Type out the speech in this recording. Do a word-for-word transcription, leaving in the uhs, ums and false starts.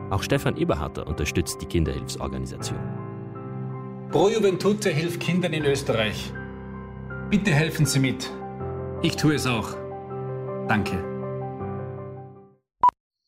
Auch Stefan Eberharter unterstützt die Kinderhilfsorganisation. Pro Juventute hilft Kindern in Österreich. Bitte helfen Sie mit. Ich tue es auch. Danke.